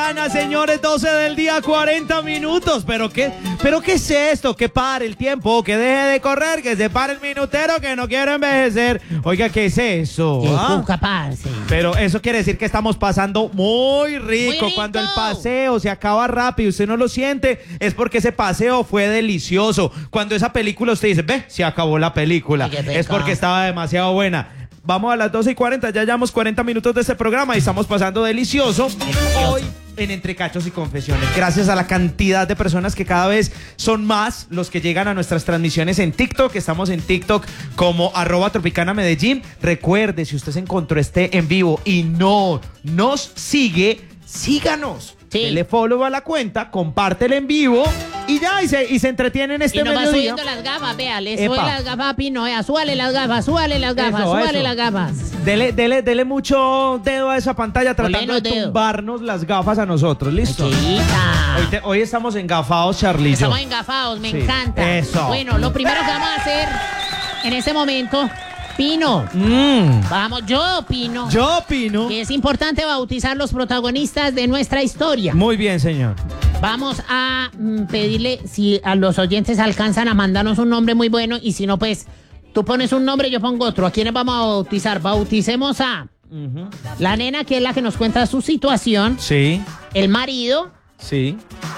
Tropicana, señores, 12 del día, 40 minutos. ¿Pero qué es esto? Que pare el tiempo, que deje de correr, que se pare el minutero, que no quiero envejecer. Oiga, ¿qué es eso? Pero eso quiere decir que estamos pasando muy rico. Cuando el paseo se acaba rápido, usted no lo siente, es porque ese paseo fue delicioso. Cuando esa película usted dice, ve, se acabó la película, es porque estaba demasiado buena. Vamos a las 12:40, ya llevamos 40 minutos de este programa y estamos pasando delicioso. Hoy en Entre Cachos y Confesiones, gracias a la cantidad de personas que cada vez son más los que llegan a nuestras transmisiones en TikTok. Estamos en TikTok como @TropicanaMedellín. Recuerde, si usted se encontró este en vivo y no nos sigue, síganos. Sí. Dele follow a la cuenta, compártela en vivo y ya, y se entretiene en este mediodía. Y nos va subiendo las gafas, vea, le sube las gafas a Pino, súbale las gafas, súbale las gafas. Dele mucho dedo a esa pantalla tratando de tumbarnos las gafas a nosotros, ¿listo? Hoy estamos engafados, Charly. Estamos engafados, me encanta. Eso. Bueno, lo primero que vamos a hacer en este momento... Pino, vamos, yo opino que es importante bautizar los protagonistas de nuestra historia. Muy bien, señor. Vamos a pedirle si a los oyentes alcanzan a mandarnos un nombre muy bueno y si no, pues tú pones un nombre, yo pongo otro. ¿A quiénes vamos a bautizar? Bauticemos a la nena, que es la que nos cuenta su situación. Sí. El marido. Sí.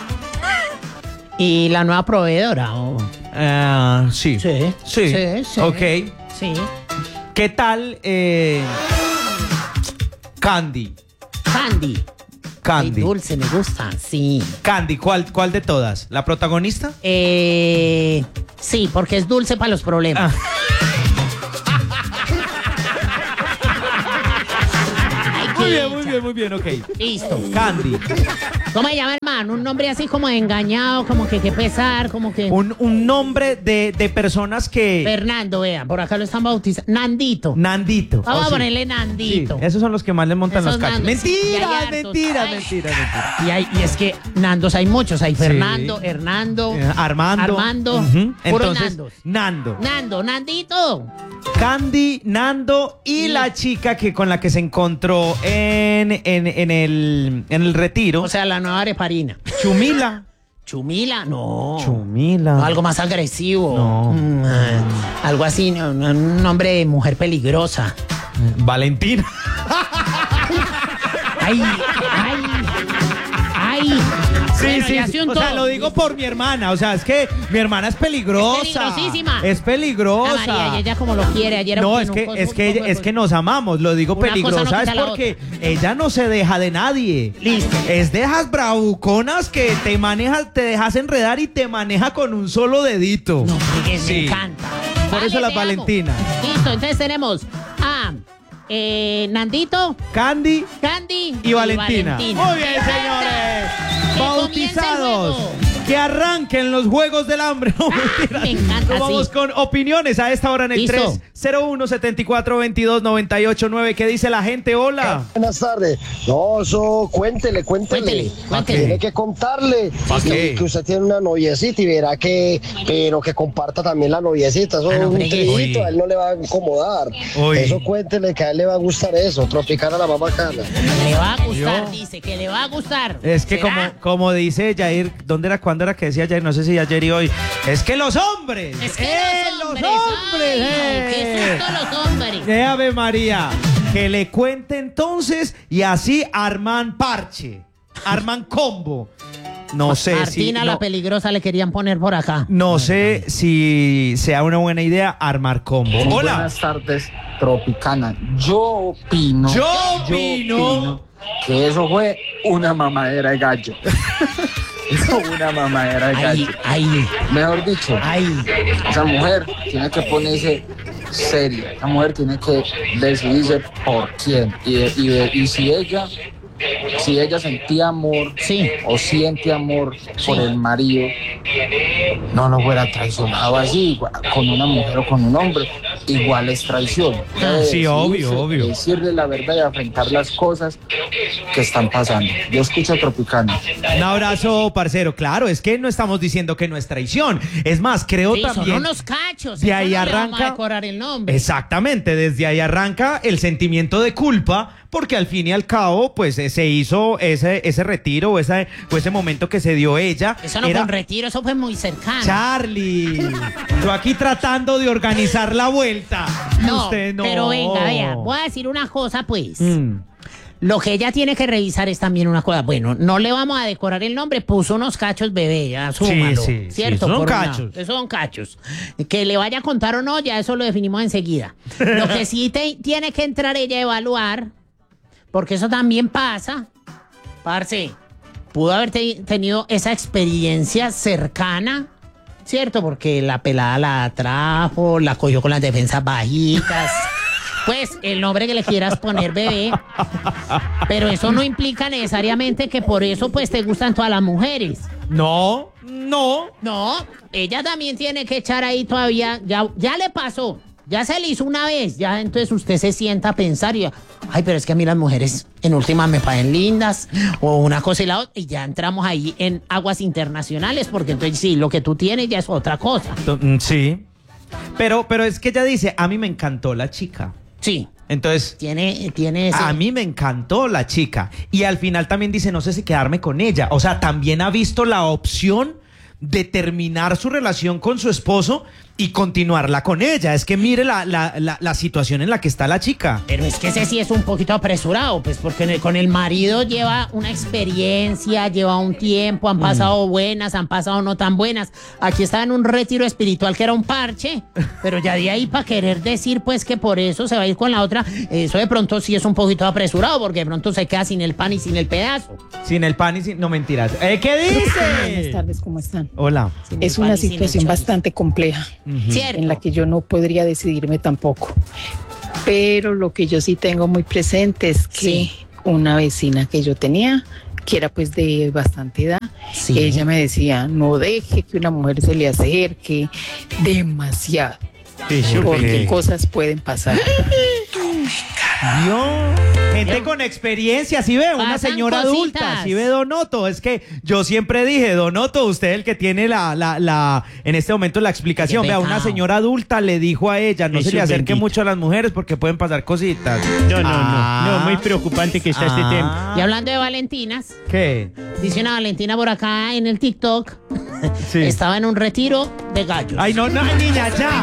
Y la nueva proveedora. Sí. Ok. Sí. ¿Qué tal Candy? Ay, dulce, me gusta, sí. Candy, ¿cuál de todas? ¿La protagonista? Sí, porque es dulce para los problemas. Muy bien, ok. Listo. Candy. ¿Cómo se llama, hermano? Un nombre así como de engañado, como que pesar, como que... Un nombre de personas que... Fernando, vean, por acá lo están bautizando. Nandito. Vamos a ponerle Nandito. Sí, esos son los que más le montan los cachos. Mentiras. Y es que Nandos hay muchos. Hay Fernando, Hernando, Armando. Entonces, Nandito. Candy, Nando y la chica con la que se encontró en el retiro. O sea, la nueva areparina. Chumila, no. Chumila. No, algo más agresivo. No. Algo así, un nombre de mujer peligrosa. Valentina. Ay. Sí. O sea, lo digo por mi hermana. O sea, es que mi hermana es peligrosa. Es peligrosísima. Es peligrosa. María, y ella como lo quiere. Ayer no, es que nos amamos. Lo digo peligrosa es porque ella no se deja de nadie. Listo. Es de esas bravuconas que te dejas enredar y te maneja con un solo dedito. No, porque me encanta. Por eso las Valentinas. Listo, entonces tenemos a Nandito, Candy y Valentina. Muy bien, señores. Bautizados. Que arranquen los Juegos del Hambre. No, me encanta. Vamos con opiniones a esta hora en el 301-7422-989. ¿Qué dice la gente? Hola. Buenas tardes. No, eso cuéntele. Tiene que contarle que usted tiene una noviecita y verá pero que comparta también la noviecita. Eso es un trillito, a él no le va a incomodar. Eso cuéntele que a él le va a gustar eso. Tropicana la más bacana. Le va a gustar, dice que le va a gustar. Es que como dice Jair, ¿cuándo era que decía Jair? No sé si ayer y hoy. Es que los hombres. Es que los hombres. ¡Qué susto los hombres! Ave María. Que le cuente entonces y así arman parche. Arman combo. No sé Martina, la peligrosa, le querían poner por acá. No sé si sea una buena idea armar combo. Hola. Buenas tardes, Tropicana. Yo opino que eso fue una mamadera de gallo. Una mamadera de gallo. Mejor dicho, esa mujer tiene que ponerse seria. Esa mujer tiene que decidirse por quién. Y si ella sentía amor o siente amor por el marido, no lo fuera traicionado así, con una mujer o con un hombre, igual es traición. Sí, obvio. Decirle la verdad y afrontar las cosas que están pasando. Yo escucho Tropicana. Un abrazo, parcero. Claro, es que no estamos diciendo que no es traición. Es más, creo también... Son unos cachos. De ahí arranca... Vamos a decorar el nombre. Exactamente, desde ahí arranca el sentimiento de culpa porque al fin y al cabo, pues se hizo ese retiro o ese momento que se dio ella. Eso no fue un retiro, eso fue muy cercano. Charlie, yo aquí tratando de organizar la vuelta. No, usted no. Pero venga, vea, voy a decir una cosa, pues. Lo que ella tiene que revisar es también una cosa. Bueno, no le vamos a decorar el nombre, puso unos cachos bebé, asúmalo. Sí, ¿cierto? Son cachos. Esos son cachos. Que le vaya a contar o no, ya eso lo definimos enseguida. Lo que sí tiene que entrar ella a evaluar, porque eso también pasa, parce, pudo haber tenido esa experiencia cercana, ¿cierto? Porque la pelada la atrajo, la cogió con las defensas bajitas. Pues el nombre que le quieras poner, bebé, pero eso no implica necesariamente que por eso pues te gustan todas las mujeres. No, ella también tiene que echar ahí todavía, ya le pasó, ya se le hizo una vez, ya entonces usted se sienta a pensar y ay, pero es que a mí las mujeres en última me parecen lindas, o una cosa y la otra, y ya entramos ahí en aguas internacionales, porque entonces sí, lo que tú tienes ya es otra cosa. Sí, pero es que ella dice, a mí me encantó la chica. Sí. Entonces, tiene ese... a mí me encantó la chica. Y al final también dice, no sé si quedarme con ella. O sea, también ha visto la opción de terminar su relación con su esposo y continuarla con ella. Es que mire la situación en la que está la chica. Pero es que ese sí es un poquito apresurado, pues porque con el marido lleva una experiencia, lleva un tiempo, han pasado buenas, han pasado no tan buenas. Aquí estaba en un retiro espiritual que era un parche, pero ya de ahí para querer decir pues que por eso se va a ir con la otra, eso de pronto sí es un poquito apresurado, porque de pronto se queda sin el pan y sin el pedazo. Sin el pan y sin... No, mentiras. ¿Qué dice? Buenas tardes, ¿cómo están? Hola. Es una situación bastante compleja. Cierto. En la que yo no podría decidirme tampoco. Pero lo que yo sí tengo muy presente es que una vecina que yo tenía, que era pues de bastante edad, ella me decía, no deje que una mujer se le acerque demasiado, porque cosas pueden pasar. Gente con experiencia, ¿sí ve? Una señora adulta, ¿sí ve, Donoto? Es que yo siempre dije, Donoto, usted es el que tiene en este momento la explicación. Vea, una señora adulta le dijo a ella, no se le acerque mucho a las mujeres porque pueden pasar cositas. No, muy preocupante que está este tema. Y hablando de Valentinas. ¿Qué? Dice una Valentina por acá en el TikTok. Estaba en un retiro de gallos. Ay, no, niña, ya.